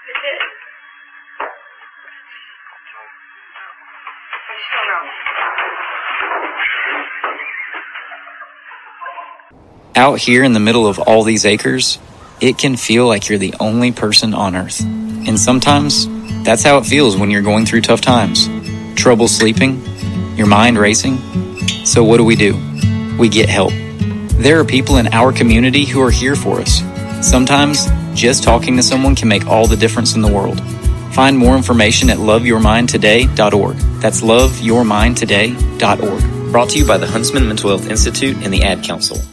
It did. I just don't know. Out here in the middle of all these acres, it can feel like you're the only person on Earth. And sometimes, that's how it feels when you're going through tough times. Trouble sleeping, your mind racing. So what do? We get help. There are people in our community who are here for us. Sometimes, just talking to someone can make all the difference in the world. Find more information at loveyourmindtoday.org. That's loveyourmindtoday.org. Brought to you by the Huntsman Mental Health Institute and the Ad Council.